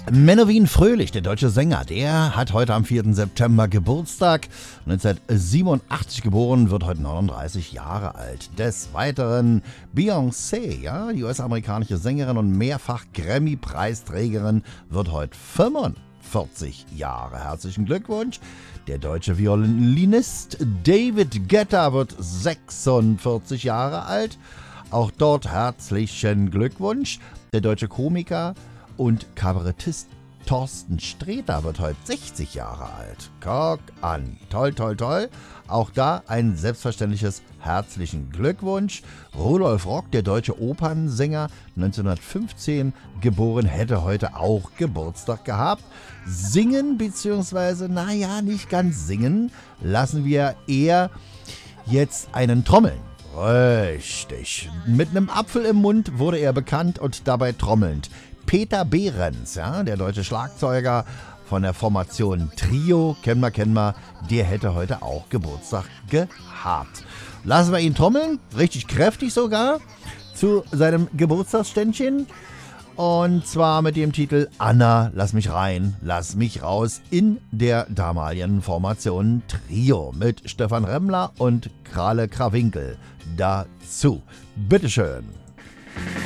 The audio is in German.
Menowin Fröhlich, der deutsche Sänger, der hat heute am 4. September Geburtstag. 1987 geboren, wird heute 39 Jahre alt. Des Weiteren Beyoncé, ja, die US-amerikanische Sängerin und mehrfach Grammy-Preisträgerin, wird heute 45 Jahre. Herzlichen Glückwunsch. Der deutsche Violinist David Guetta wird 46 Jahre alt. Auch dort herzlichen Glückwunsch. Der deutsche Komiker und Kabarettist Thorsten Sträter wird heute 60 Jahre alt. Guck an. Toll, toll, toll. Auch da ein selbstverständliches herzlichen Glückwunsch. Rudolf Rock, der deutsche Opernsänger, 1915 geboren, hätte heute auch Geburtstag gehabt. Singen, beziehungsweise, naja, nicht ganz singen, lassen wir eher jetzt einen trommeln. Richtig. Mit einem Apfel im Mund wurde er bekannt und dabei trommelnd. Peter Behrens, ja, der deutsche Schlagzeuger von der Formation Trio, kennen wir, der hätte heute auch Geburtstag gehabt. Lassen wir ihn trommeln, richtig kräftig sogar, zu seinem Geburtstagsständchen. Und zwar mit dem Titel Anna, lass mich rein, lass mich raus in der damaligen Formation Trio mit Stefan Remmler und Krale Krawinkel dazu. Bitteschön.